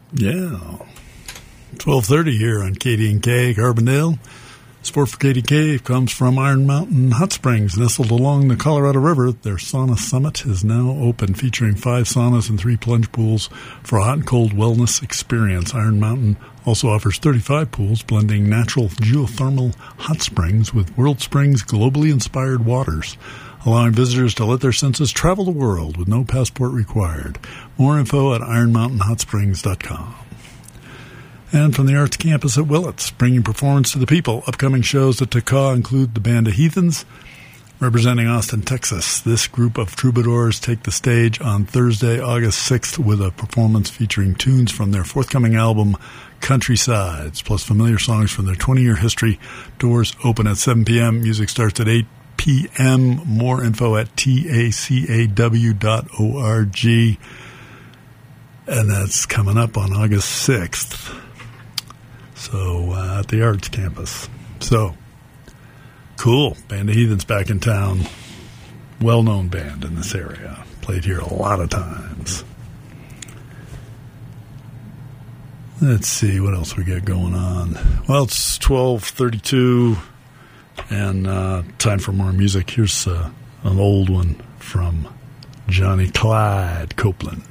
Yeah. 12:30 here on KD&K, Carbondale. Support for KD&K comes from Iron Mountain Hot Springs, nestled along the Colorado River. Their sauna summit is now open, featuring 5 saunas and 3 plunge pools for a hot and cold wellness experience. Iron Mountain also offers 35 pools, blending natural geothermal hot springs with World Springs' globally inspired waters, allowing visitors to let their senses travel the world with no passport required. More info at ironmountainhotsprings.com. And from the Arts Campus at Willits, bringing performance to the people. Upcoming shows at Takaw include the Band of Heathens, representing Austin, Texas. This group of troubadours take the stage on Thursday, August 6th, with a performance featuring tunes from their forthcoming album, Countrysides, plus familiar songs from their 20-year history. Doors open at 7 p.m. Music starts at 8 p.m. More info at tacaw.org. And that's coming up on August 6th. So, at the Arts Campus. So, cool. Band of Heathens back in town. Well-known band in this area. Played here a lot of times. Let's see what else we got going on. Well, it's 12:32 and time for more music. Here's an old one from Johnny Clyde Copeland.